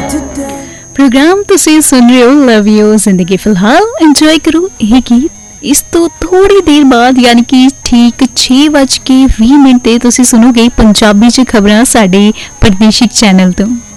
Programme तुसीं सुन रहे हो लव यू जिंदगी फिलहाल एंजॉय करो ये गीत। इस तो थोड़ी देर बाद यानी कि ठीक 6:20 ते तुसीं सुनोगे पंजाबी च खबरां साडे प्रादेशिक चैनल तो।